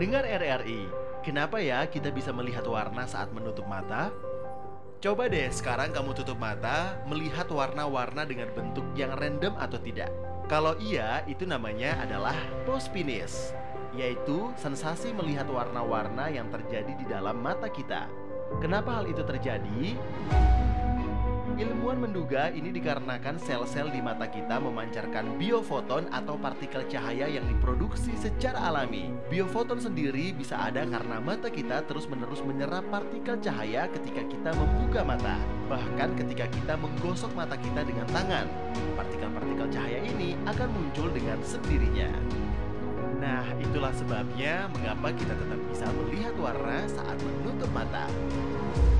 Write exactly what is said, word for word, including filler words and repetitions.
Pendengar R R I, kenapa ya kita bisa melihat warna saat menutup mata? Coba deh sekarang kamu tutup mata, melihat warna-warna dengan bentuk yang random atau tidak. Kalau iya, itu namanya adalah pospinnis, yaitu sensasi melihat warna-warna yang terjadi di dalam mata kita. Kenapa hal itu terjadi? Ilmuwan menduga ini dikarenakan sel-sel di mata kita memancarkan biofoton atau partikel cahaya yang diproduksi secara alami. Biofoton sendiri bisa ada karena mata kita terus-menerus menyerap partikel cahaya ketika kita membuka mata. Bahkan ketika kita menggosok mata kita dengan tangan, partikel-partikel cahaya ini akan muncul dengan sendirinya. Nah, itulah sebabnya mengapa kita tetap bisa melihat warna saat menutup mata.